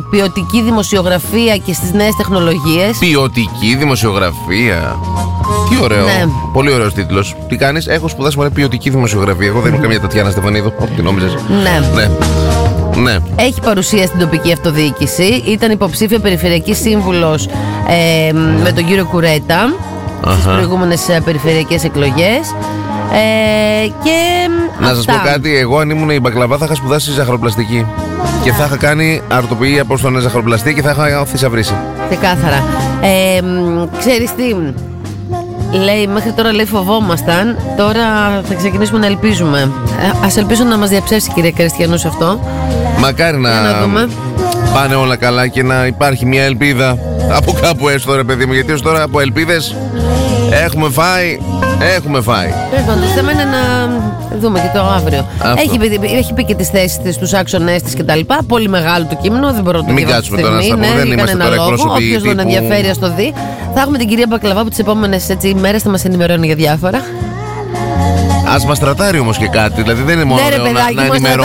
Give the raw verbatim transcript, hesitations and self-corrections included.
ποιοτική δημοσιογραφία και στις νέες τεχνολογίες. Ποιοτική δημοσιογραφία. Τι ωραίο. Ναι. Πολύ ωραίος τίτλος. Τι κάνεις? Έχω σπουδάσει μωρέ ποιοτική δημοσιογραφία. Εγώ δεν είμαι καμία Τατιάνα Στεφανίδου. Ό,τι τι νόμιζες. Ναι. Ναι. Ναι. Έχει παρουσία στην τοπική αυτοδιοίκηση. Ήταν υποψήφια περιφερειακή σύμβουλος ε, με τον κύριο Κουρέτα στις προηγούμενες ε, περιφερειακές εκλογές. Ε, και να σας αυτά. πω κάτι, εγώ αν ήμουν η Μπακλαβά θα είχα σπουδάσει ζαχαροπλαστική. Και θα είχα κάνει αρτοποιή από στον ζαχαροπλαστή και θα είχα θησαυρίσει. Ξεκάθαρα. Ε, ξέρεις τι, λέει, μέχρι τώρα λέει φοβόμασταν. Τώρα θα ξεκινήσουμε να ελπίζουμε. ε, Ας ελπίζω να μας διαψεύσει, κυρία Κριστιανού, σε αυτό. Μακάρι να, να δούμε. πάνε όλα καλά και να υπάρχει μια ελπίδα από κάπου έστω, ρε παιδί μου. Γιατί ως τώρα από ελπίδες έχουμε φάει. Έχουμε φάει. Το θέμα είναι να δούμε και το αύριο. Έχει πει, έχει πει και τις θέσεις της, τους άξονες της κτλ. Πολύ μεγάλο το κείμενο, δεν μπορώ να το Μην κάτσουμε τώρα να στα πούμε, δεν είμαστε τώρα εκπρόσωποι. Όποιος τον ενδιαφέρει ας το δει. Θα έχουμε την κυρία Μπακλαβά που τις επόμενες έτσι, ημέρες θα μας ενημερώνει για διάφορα. Ας μας τρατάρει όμως και κάτι, δηλαδή δεν είναι μόνο ναι, ρε, να, παιδάκι, να ενημερώνει.